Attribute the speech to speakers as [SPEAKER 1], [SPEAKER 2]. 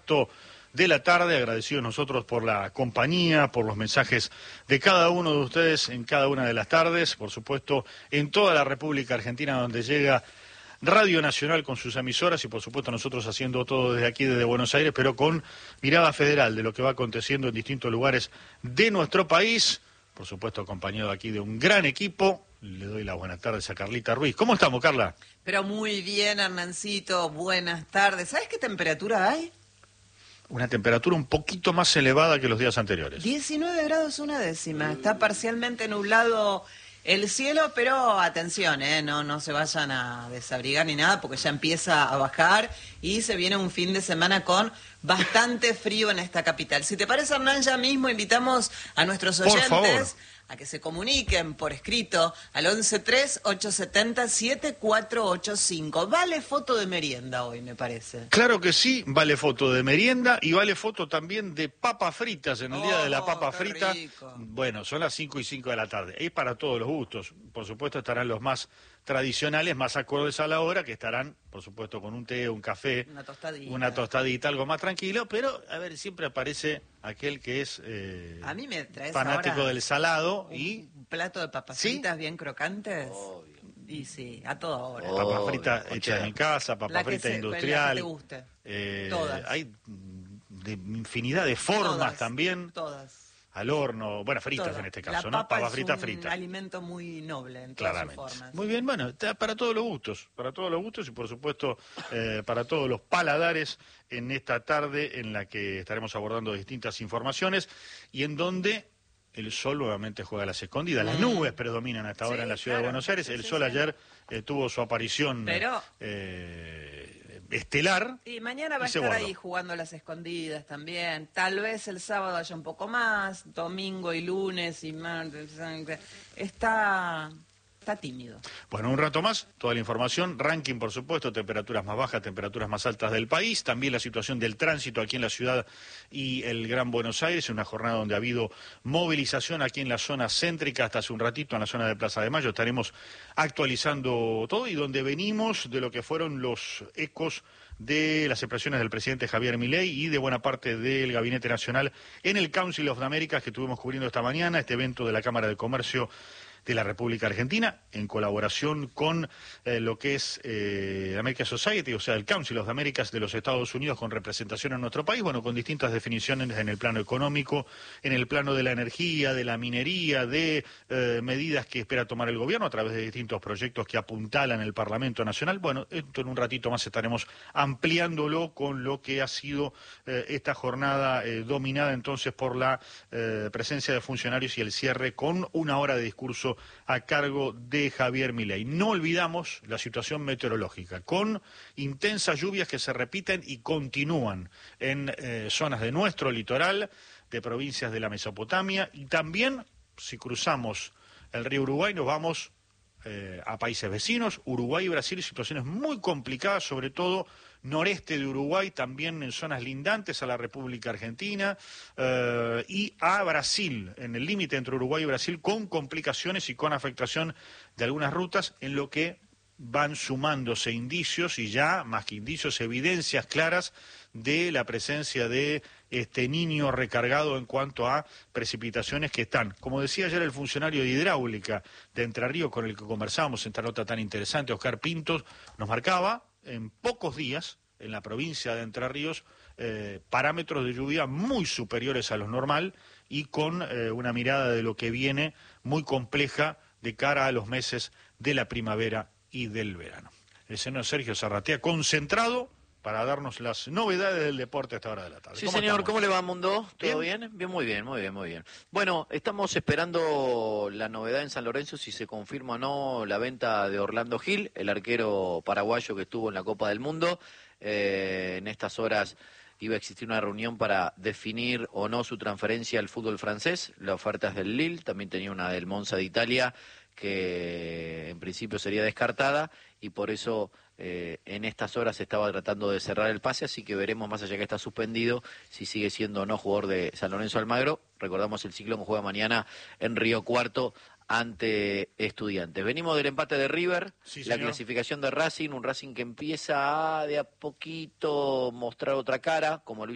[SPEAKER 1] resto de la tarde. Agradecidos nosotros por la compañía, por los mensajes de cada uno de ustedes en cada una de las tardes, por supuesto en toda la República Argentina donde llega Radio Nacional con sus emisoras y por supuesto nosotros haciendo todo desde aquí, desde Buenos Aires, pero con mirada federal de lo que va aconteciendo en distintos lugares de nuestro país, por supuesto acompañado aquí de un gran equipo. Le doy las buenas tardes a Carlita Ruiz. ¿Cómo estamos, Carla?
[SPEAKER 2] Pero muy bien, Hernancito, buenas tardes. ¿Sabes qué temperatura hay?
[SPEAKER 1] Una temperatura un poquito más elevada que los días anteriores.
[SPEAKER 2] 19 grados una décima. Está parcialmente nublado el cielo, pero atención, no se vayan a desabrigar ni nada, porque ya empieza a bajar y se viene un fin de semana con bastante frío en esta capital. Si te parece, Hernán, ya mismo invitamos a nuestros oyentes a que se comuniquen por escrito al 1138707485. Vale foto de merienda hoy, me parece.
[SPEAKER 1] Claro que sí, vale foto de merienda y vale foto también de papas fritas en el día de la papa frita.
[SPEAKER 2] Rico.
[SPEAKER 1] Bueno, son las 5:05 de la tarde. Es para todos los gustos. Por supuesto estarán los más tradicionales, más acordes a la hora, que estarán, por supuesto, con un té, un café, una tostadita, algo más tranquilo, pero, a ver, siempre aparece aquel que es
[SPEAKER 2] a mí me traes
[SPEAKER 1] fanático del salado y...
[SPEAKER 2] un plato de papas fritas bien crocantes. Obvio. Y sí, a toda hora.
[SPEAKER 1] Papas fritas hechas en casa, papas fritas industrial.
[SPEAKER 2] La que te guste. Todas.
[SPEAKER 1] Hay de infinidad de formas también.
[SPEAKER 2] Todas.
[SPEAKER 1] Al horno, bueno, fritas en este caso, ¿no? Papas fritas fritas.
[SPEAKER 2] Un alimento muy noble en todas sus formas.
[SPEAKER 1] Muy bien, bueno, está para todos los gustos y por supuesto para todos los paladares en esta tarde en la que estaremos abordando distintas informaciones y en donde el sol nuevamente juega a las escondidas. Las nubes predominan hasta ahora en la ciudad de Buenos Aires. El sol ayer tuvo su aparición estelar.
[SPEAKER 2] Y mañana va a estar ahí jugando a las escondidas también. Tal vez el sábado haya un poco más, domingo y lunes y martes. Está tímido.
[SPEAKER 1] Bueno, un rato más, toda la información, ranking por supuesto, temperaturas más bajas, temperaturas más altas del país, también la situación del tránsito aquí en la ciudad y el Gran Buenos Aires, una jornada donde ha habido movilización aquí en la zona céntrica, hasta hace un ratito en la zona de Plaza de Mayo, estaremos actualizando todo y donde venimos de lo que fueron los ecos de las expresiones del presidente Javier Milei y de buena parte del Gabinete Nacional en el Council of the Americas que estuvimos cubriendo esta mañana, este evento de la Cámara de Comercio de la República Argentina, en colaboración con lo que es America Society, o sea, el Council of the Americas de los Estados Unidos, con representación en nuestro país, bueno, con distintas definiciones en el plano económico, en el plano de la energía, de la minería, de medidas que espera tomar el gobierno a través de distintos proyectos que apuntalan el Parlamento Nacional. Bueno, esto en un ratito más estaremos ampliándolo con lo que ha sido esta jornada dominada entonces por la presencia de funcionarios y el cierre con una hora de discurso a cargo de Javier Milei. No olvidamos la situación meteorológica, con intensas lluvias que se repiten y continúan en zonas de nuestro litoral, de provincias de la Mesopotamia, y también, si cruzamos el río Uruguay, nos vamos a países vecinos, Uruguay y Brasil, situaciones muy complicadas, sobre todo noreste de Uruguay, también en zonas lindantes a la República Argentina y a Brasil, en el límite entre Uruguay y Brasil, con complicaciones y con afectación de algunas rutas, en lo que van sumándose indicios y ya, más que indicios, evidencias claras de la presencia de este niño recargado en cuanto a precipitaciones que están. Como decía ayer el funcionario de hidráulica de Entre Ríos con el que conversamos en esta nota tan interesante, Oscar Pintos, nos marcaba en pocos días en la provincia de Entre Ríos parámetros de lluvia muy superiores a lo normal y con una mirada de lo que viene muy compleja de cara a los meses de la primavera y del verano. El señor Sergio Zarratea concentrado para darnos las novedades del deporte a esta hora de la tarde.
[SPEAKER 3] Sí, señor, ¿cómo le va, Mundo? ¿Todo bien? Bien, muy bien, muy bien, muy bien. Bueno, estamos esperando la novedad en San Lorenzo, si se confirma o no la venta de Orlando Gil, el arquero paraguayo que estuvo en la Copa del Mundo. En estas horas iba a existir una reunión para definir o no su transferencia al fútbol francés. La oferta es del Lille, también tenía una del Monza de Italia, que en principio sería descartada, y por eso en estas horas se estaba tratando de cerrar el pase, así que veremos, más allá que está suspendido, si sigue siendo o no jugador de San Lorenzo Almagro. Recordamos, el Ciclón juega mañana en Río Cuarto ante Estudiantes. Venimos del empate de River,
[SPEAKER 1] sí,
[SPEAKER 3] la clasificación de Racing, un Racing que empieza a de a poquito mostrar otra cara, como lo